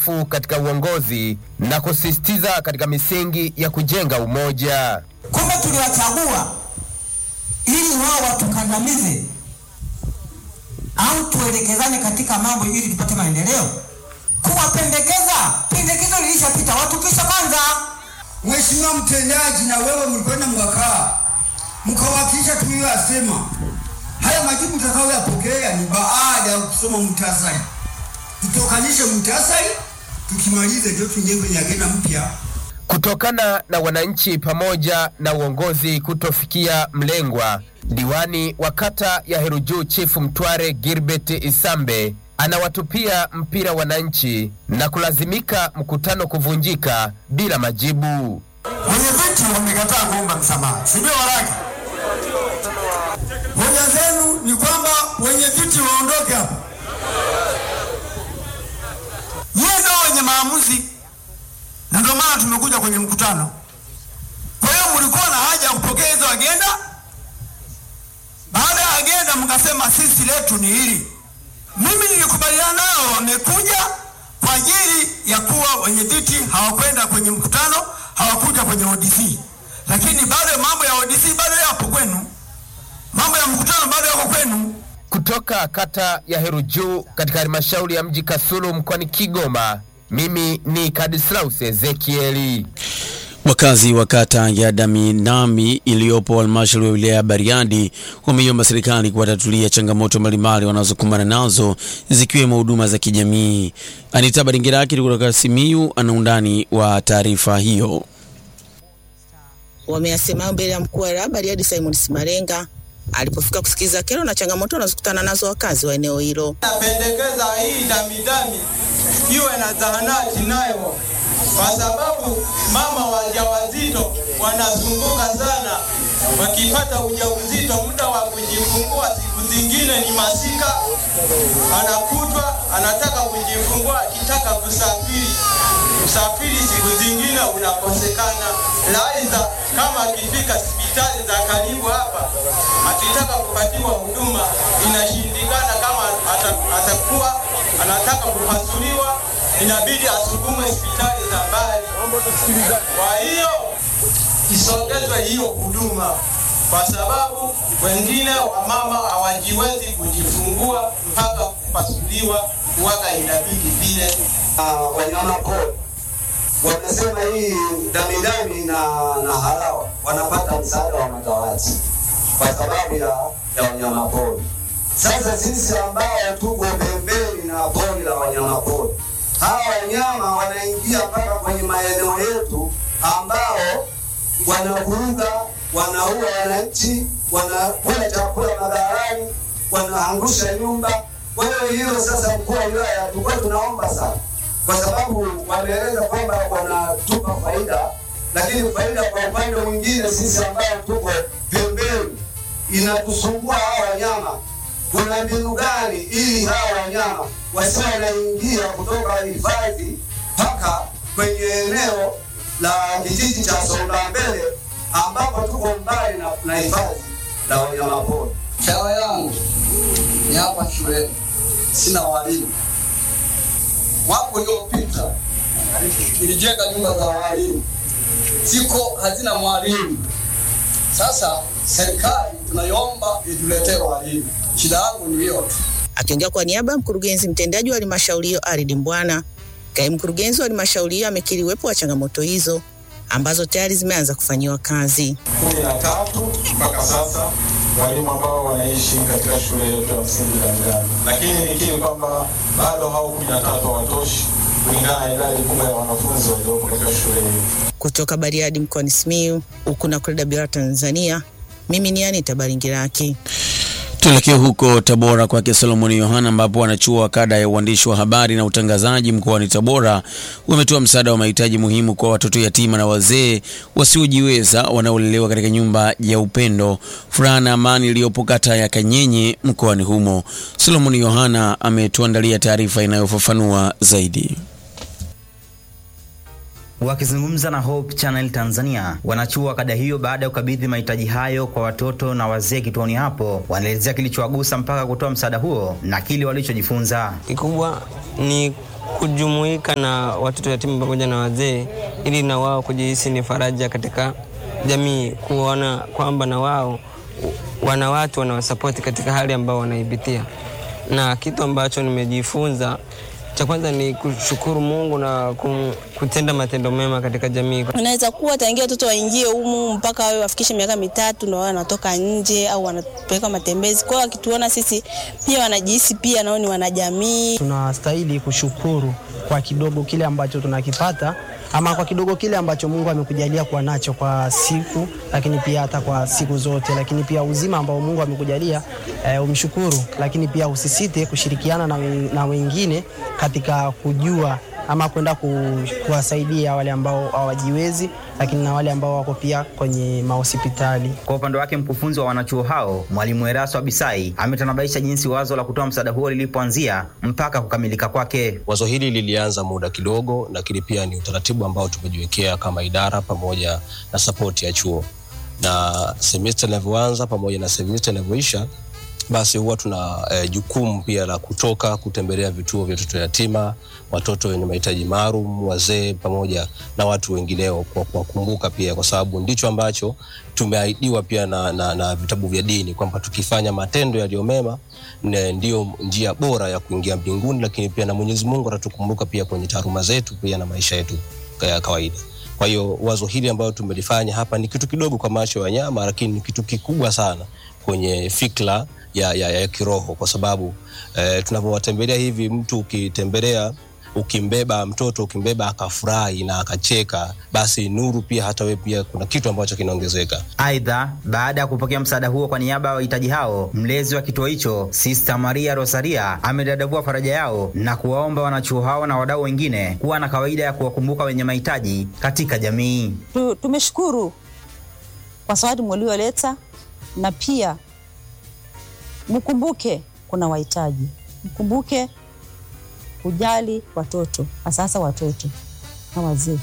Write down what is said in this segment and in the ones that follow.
katika uongozi na kusisitiza katika misingi ya kujenga umoja. Kumbe tuliwachagua ili wao watukandamize au tuelekezane katika mambo ili tupate maendeleo. Kuwapendekeza, pendekezo lilishapita, watu kisha kwanza. Mheshimiwa mtendaji, na wewe mlikwenda mkawakilisha tuliyosema. Haya majibu tutakayoyapokea ni baada ya kusoma muhtasari. Tutokanishe muhtasari, tukimaliza ndio tuingie kwenye agenda mpya. Kutokana na wananchi pamoja na uongozi kutofikia mlengwa, diwani wa kata ya Heru Chief Mtware Gilbert Isambe anawatupia mpira wananchi na kulazimika mkutano kuvunjika bila majibu. Wenyeviti wamekataa kuomba msamaha, si ndio waraka? Hoja zenu ni kwamba wenyeviti waondoke hapa. Yeye ndio wenye maamuzi, na ndio maana tumekuja kwenye mkutano. Kwa hiyo mlikuwa na haja ya kupokea hizo agenda. Baada ya agenda mkasema sisi letu ni hili. Mimi nilikubaliana nao, wamekuja kwa ajili ya kuwa wenyeviti hawakwenda kwenye mkutano, hawakuja kwenye ODC. Lakini bado mambo ya ODC bado yapo kwenu. Mambo ya mkutano bado yako kwenu. Kutoka kata ya Heru katika halmashauri ya mji Kasulu mkoani Kigoma, mimi ni Kadislaus Ezekieli. Wakazi wa kata ya Daminami iliyopo halmashauri ya wilaya ya Bariadi wameiomba serikali kuwatatulia changamoto mbalimbali wanazokumbana nazo zikiwemo huduma za kijamii. Anita Baringiraki kutoka Simiyu ana undani wa taarifa hiyo. Wameyasema mbele ya mkuu wa Bariadi Simon Simarenga alipofika kusikiza kero na changamoto wanazokutana nazo wakazi wa eneo hilo. Napendekeza hii Damidami iwe na zahanati nayo, kwa sababu mama wajawazito wanazunguka sana. Wakipata ujauzito, muda wa kujifungua siku zingine ni masika, anakutwa anataka kujifungua, akitaka kusafiri siku zingine unakosekana. Laiza kama akifika hospitali za karibu hapa, akitaka kupatiwa huduma inashindikana. Kama atakuwa anataka kupasuliwa, inabidi asukumwe hospitali za mbali. Kwa hiyo isongezwe hiyo huduma, kwa sababu wengine wamama hawajiwezi kujifungua mpaka kupasuliwa, waka inabidi vile. Wanyama pori wanasema hii Damidami na Halawa wanapata msaada wa madawati kwa sababu ya wanyama pori. Sasa sisi ambao tuko pembeni na pori la wanyama pori, hawa wanyama wanaingia mpaka kwenye maeneo yetu ambao wanavuruga, wanaua wananchi, wanakula chakula madharani, wanaangusha nyumba. Kwa hiyo sasa mkuu wa wilaya tulikuwa tunaomba sana, kwa sababu wameeleza kwamba wanatupa faida, lakini faida kwa upande mwingine sisi ambao tuko pembeni inatusumbua hawa wanyama. Kuna mbinu gani ili hawa wanyama wasiwe wanaingia kutoka hifadhi mpaka kwenye eneo la kijiji cha Songa Mbele ambapo tuko mbali na hifadhi la wanyama pori? Shawa yangu ni hapa shuleni, sina walimu. Wapo uliopita nilijenga nyumba za walimu, ziko hazina mwalimu. Sasa serikali tunaiomba ituletee walimu. Shida yangu ni hiyo tu. Akiongea kwa niaba ya mkurugenzi mtendaji wa halmashauri hiyo Aridi Mbwana, kaimu mkurugenzi wa halmashauri hiyo amekiri uwepo wa changamoto hizo ambazo tayari zimeanza kufanyiwa kazi. 13 mpaka sasa walimu ambao wanaishi katika shule yetu ya msingi Damidami, lakini nikiri kwamba bado hao 13 hawatoshi kulingana na idadi kubwa ya wanafunzi waliopo katika shule hii. Kutoka Bariadi mkoani Simiyu, huku na Kreda Tanzania, mimi ni Anita Baringiraki. Tuelekea huko Tabora kwa Solomon Yohana ambapo wanachuo wa kada ya uandishi wa habari na utangazaji mkoani Tabora wametoa msaada wa mahitaji muhimu kwa watoto yatima na wazee wasiojiweza wanaolelewa katika nyumba ya Upendo Furaha na Amani iliyopo kata ya Kanyenye mkoani humo. Solomon Yohana ametuandalia taarifa inayofafanua zaidi. Wakizungumza na Hope Channel Tanzania, wanachuo wa kada hiyo baada ya kukabidhi mahitaji hayo kwa watoto na wazee kituoni hapo, wanaelezea kilichowagusa mpaka kutoa msaada huo na kile walichojifunza. Kikubwa ni kujumuika na watoto yatima pamoja na wazee, ili na wao kujihisi ni faraja katika jamii, kuona kwamba na wao wana watu wanawasupport katika hali ambao wanaipitia. Na kitu ambacho nimejifunza cha kwanza ni kushukuru Mungu na kutenda matendo mema katika jamii. Unaweza kuwa tangia watoto waingie humu mpaka wao wafikishe miaka 3 na wao wanatoka nje au wanapeleka matembezi. Kwa hiyo wakituona sisi pia wanajihisi pia nao ni wanajamii. Tunastahili kushukuru kwa kidogo kile ambacho tunakipata, ama kwa kidogo kile ambacho Mungu amekujalia kuwa nacho kwa siku, lakini pia hata kwa siku zote, lakini pia uzima ambao Mungu amekujalia, umshukuru, lakini pia usisite kushirikiana na wengine katika kujua ama kwenda kuwasaidia wale ambao hawajiwezi, lakini na wale ambao wako pia kwenye mahospitali. Kwa upande wake mkufunzi wa wanachuo hao, Mwalimu Erasto Abisai, ametanabaisha jinsi wazo la kutoa msaada huo lilipoanzia mpaka kukamilika kwake. Wazo hili lilianza muda kidogo, lakini pia ni utaratibu ambao tumejiwekea kama idara pamoja na support ya chuo. Na semester inavyoanza pamoja na semester inavyoisha, basi huwa tuna jukumu pia la kutoka kutembelea vituo vya watoto yatima, watoto wenye mahitaji maalum, wazee pamoja na watu wengineo, kwa kukumbuka pia, kwa sababu ndicho ambacho tumeahidiwa pia na vitabu vya dini kwamba tukifanya matendo yaliyo mema ndio njia bora ya kuingia mbinguni, lakini pia na Mwenyezi Mungu atatukumbuka pia kwenye taaluma zetu pia na maisha yetu ya kawaida. Kwa hiyo wazo hili ambalo tumelifanya hapa ni kitu kidogo kwa macho ya wanyama, lakini ni kitu kikubwa sana kwenye fikra ya kiroho, kwa sababu tunapowatembelea hivi, mtu ukitembelea ukimbeba mtoto, ukimbeba akafurahi na akacheka, basi nuru pia hata wewe pia kuna kitu ambacho kinaongezeka. Aidha, baada ya kupokea msaada huo kwa niaba ya wahitaji hao, mlezi wa kituo hicho Sister Maria Rosaria amedadavua faraja yao na kuwaomba wanachuo hao na wadau wengine kuwa na kawaida ya kuwakumbuka wenye mahitaji katika jamii. Tumeshukuru kwa sababu mlioleta, na pia mkumbuke kuna wahitaji. Mkumbuke kujali watoto, hasa watoto na wazee.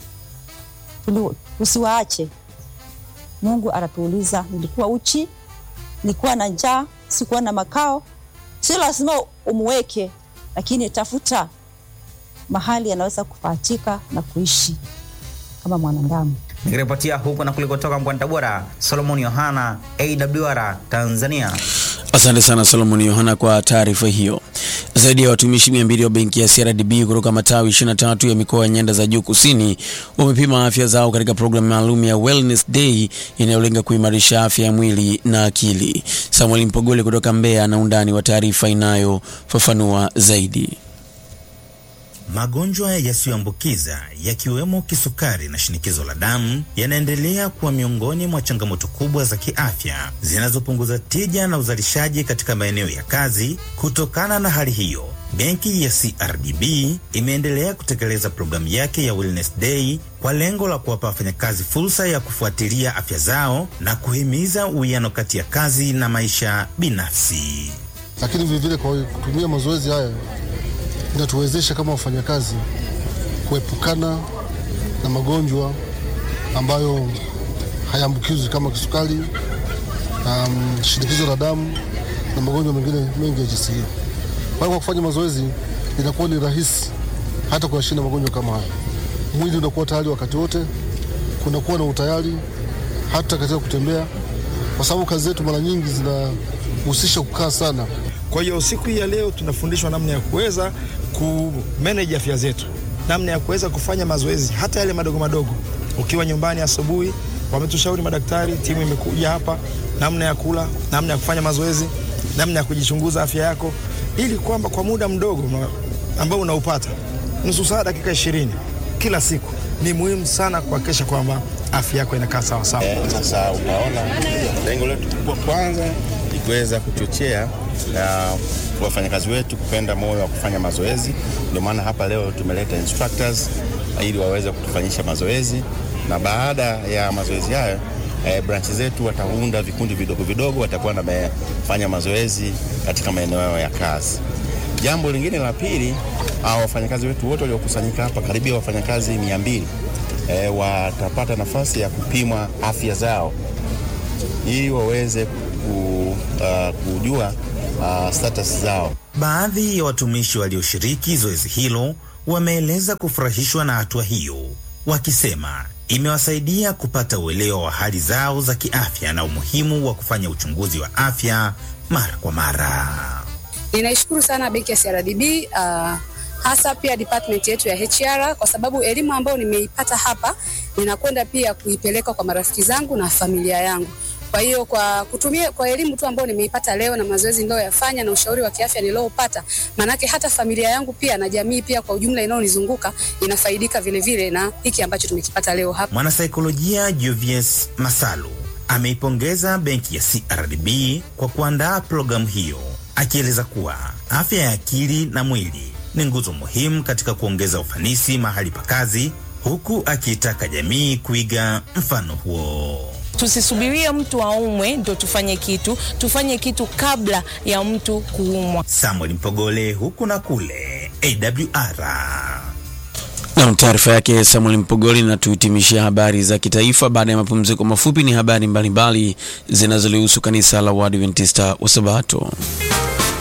Usiwaache. Mungu atatuuliza, nilikuwa uchi, nilikuwa na njaa, sikuwa na makao. Sio lazima umweke, lakini tafuta mahali anaweza kupatika na kuishi kama mwanadamu. Nikiripotia huko na kulikotoka mkoani Tabora, Solomon Yohana, AWR Tanzania. Asante sana Solomon Yohana kwa taarifa hiyo. Zaidi ya watumishi 200 wa benki ya CRDB kutoka matawi 23 ya mikoa ya Nyanda za Juu Kusini wamepima afya zao katika programu maalum ya Wellness Day inayolenga kuimarisha afya ya mwili na akili. Samuel Mpogole kutoka Mbeya na undani wa taarifa inayofafanua zaidi. Magonjwa yasiyoambukiza yakiwemo kisukari na shinikizo la damu yanaendelea kuwa miongoni mwa changamoto kubwa za kiafya zinazopunguza tija na uzalishaji katika maeneo ya kazi. Kutokana na hali hiyo, benki ya CRDB imeendelea kutekeleza programu yake ya Wellness Day kwa lengo la kuwapa wafanyakazi fursa ya kufuatilia afya zao na kuhimiza uwiano kati ya kazi na maisha binafsi. Lakini vile kwa kutumia mazoezi haya inatuwezesha kama wafanyakazi kuepukana na magonjwa ambayo hayaambukizwi kama kisukari, shinikizo la damu na magonjwa mengine mengi ya jinsia. Kwa kufanya mazoezi inakuwa ni rahisi hata kuyashinda magonjwa kama haya. Mwili unakuwa tayari wakati wote, kunakuwa na utayari hata katika kutembea, kwa sababu kazi zetu mara nyingi zinahusisha kukaa sana. Kwa hiyo siku hii ya leo tunafundishwa namna ya kuweza kumanage afya zetu, namna ya kuweza kufanya mazoezi hata yale madogo madogo. Ukiwa nyumbani asubuhi, wametushauri madaktari, timu imekuja hapa, namna ya kula, namna ya kufanya mazoezi, namna ya kujichunguza afya yako, ili kwamba kwa muda mdogo ambao unaupata, nusu saa, dakika 20 kila siku, ni muhimu sana kuhakikisha kwamba afya yako inakaa sawa sawa. Sasa unaona lengo letu kubwa kwanza ni kuweza kuchochea wafanyakazi wetu kupenda moyo wa kufanya mazoezi. Ndio maana hapa leo tumeleta instructors ili waweze kutufanyisha mazoezi, na baada ya mazoezi hayo branch zetu wataunda vikundi vidogo vidogo, watakuwa wanafanya mazoezi katika maeneo ya kazi. Jambo lingine la pili, wafanyakazi wetu wote waliokusanyika hapa, karibia wafanyakazi 200, watapata nafasi ya kupimwa afya zao ili waweze kujua status zao. Baadhi ya watumishi walioshiriki zoezi hilo wameeleza kufurahishwa na hatua hiyo, wakisema imewasaidia kupata uelewa wa hali zao za kiafya na umuhimu wa kufanya uchunguzi wa afya mara kwa mara. Ninaishukuru sana benki ya CRDB, hasa pia department yetu ya HR, kwa sababu elimu ambayo nimeipata hapa ninakwenda pia kuipeleka kwa marafiki zangu na familia yangu. Kwa hiyo kwa elimu tu ambayo nimeipata leo na mazoezi niliyoyafanya na ushauri wa kiafya niliopata, manake hata familia yangu pia na jamii pia kwa ujumla inayonizunguka inafaidika vile vile na hiki ambacho tumekipata leo hapa. Mwanasaikolojia Jovius Masalu ameipongeza benki ya CRDB kwa kuandaa programu hiyo, akieleza kuwa afya ya akili na mwili ni nguzo muhimu katika kuongeza ufanisi mahali pa kazi, huku akiitaka jamii kuiga mfano huo. Tusisubirie mtu aumwe ndio tufanye kitu kabla ya mtu kuumwa. Samuel Mpogole, huku na kule, AWR. Na taarifa yake Samuel Mpogole, na tuhitimishia habari za kitaifa. Baada ya mapumziko mafupi, ni habari mbalimbali zinazolihusu kanisa la Waadventista wa Sabato.